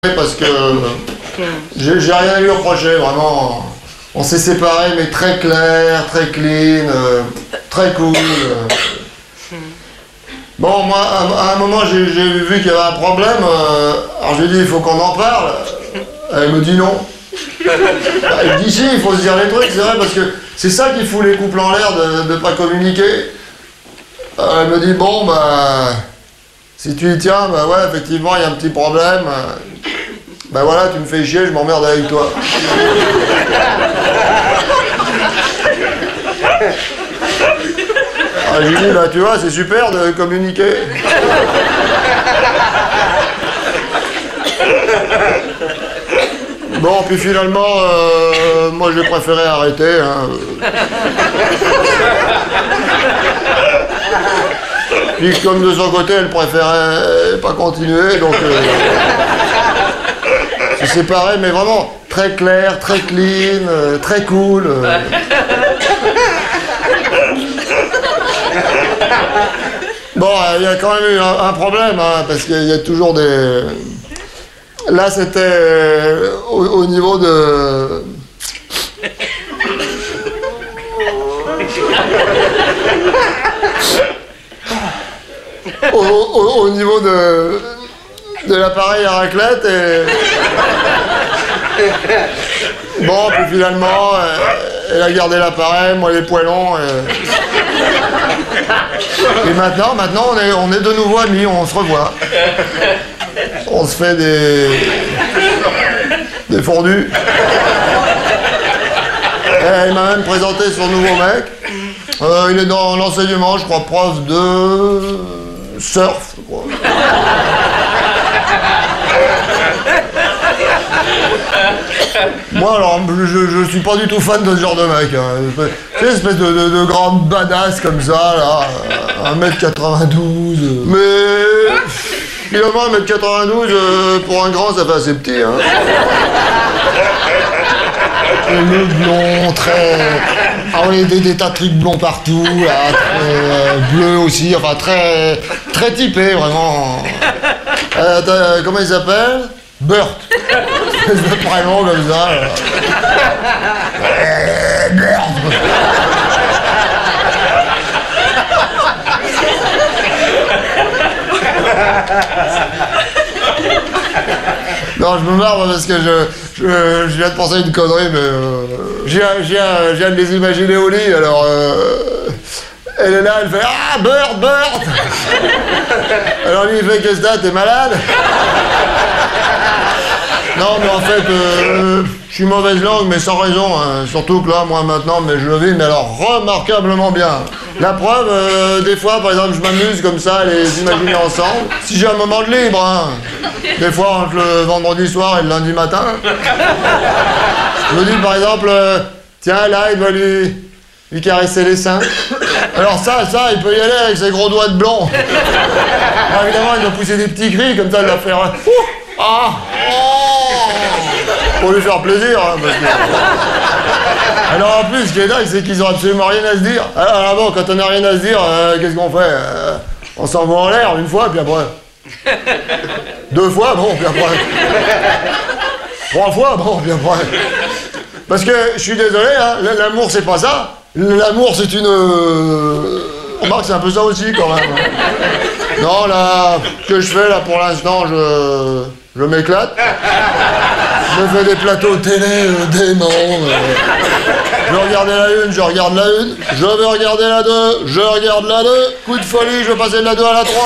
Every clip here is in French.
parce que j'ai rien à lui reprocher, vraiment. On s'est séparés, mais très clair, très clean, très cool. Bon, moi, à un moment, j'ai vu qu'il y avait un problème. Alors, je lui ai dit, il faut qu'on en parle. Elle me dit non. Elle dit si, il faut se dire les trucs, c'est vrai, parce que c'est ça qui fout les couples en l'air, de ne pas communiquer. Elle me dit, bon, bah, si tu y tiens, bah ouais, effectivement, il y a un petit problème. Ben voilà, tu me fais chier, je m'emmerde avec toi. Alors, j'ai dit, bah tu vois, c'est super de communiquer. Bon, puis finalement, moi j'ai préféré arrêter. Hein. Puis comme de son côté, elle préférait pas continuer, donc... C'est séparé, mais vraiment très clair, très clean, très cool. Bon, il y a quand même eu un problème, hein, parce qu'il y a toujours des... Là, c'était au niveau de... Au niveau de l'appareil à raclette et... Bon, puis finalement, elle a gardé l'appareil, moi les poêlons. Et maintenant on est de nouveau amis, on se revoit. On se fait des fondus. Elle m'a même présenté son nouveau mec. Il est dans l'enseignement, je crois, prof de surf, je crois. Moi, alors, je suis pas du tout fan de ce genre de mec. Hein. C'est une espèce de grande badass comme ça, là, 1m92. Mais finalement, 1m92, pour un grand, ça fait assez petit. Hein. Le blond, très... Ah oui, des tas de trucs blonds partout, là, bleu aussi, enfin très typé, vraiment. Comment il s'appelle? Burt. C'est le prénom comme ça. Burt. Non, je me marre parce que je viens de penser à une connerie, mais je viens de les imaginer au lit, alors elle est là, elle fait « Ah, Burt !» Alors lui, il fait « Qu'est-ce que t'as, t'es malade ?» Non, mais en fait, je suis mauvaise langue, mais sans raison, hein. Surtout que là, moi, maintenant, mais je le vis, mais alors, remarquablement bien. La preuve, des fois, par exemple, je m'amuse comme ça, à les imaginer ensemble. Si j'ai un moment de libre, hein. Des fois, entre le vendredi soir et le lundi matin. Je me dis, par exemple, tiens, là, il va lui caresser les seins. Alors ça, il peut y aller avec ses gros doigts de blond. Alors, évidemment, il va pousser des petits cris, comme ça, il va faire... Ah, pour lui faire plaisir, hein, parce que... Alors en plus, ce qui est dingue, c'est qu'ils ont absolument rien à se dire. Alors bon, quand on n'a rien à se dire, qu'est-ce qu'on fait? On s'envoie en l'air une fois, puis après... 2 fois, bon, puis après... 3 fois, bon, puis après... Parce que, je suis désolé, hein, l'amour c'est pas ça. L'amour c'est une... Remarque, c'est un peu ça aussi, quand même. Non, là, ce que je fais, là, pour l'instant, je m'éclate. Je fais des plateaux télé déments. Je vais regarder la une, je regarde la une. Je vais regarder la 2, je regarde la 2. Coup de folie, je vais passer de la 2 à la 3.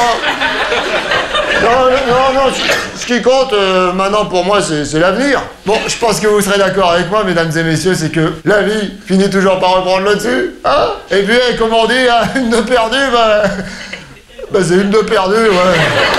Non, ce qui compte maintenant pour moi, c'est l'avenir. Bon, je pense que vous serez d'accord avec moi, mesdames et messieurs, c'est que la vie finit toujours par reprendre le dessus. Hein? Et puis, comme on dit, hein, une de perdue, bah c'est une de perdue, ouais.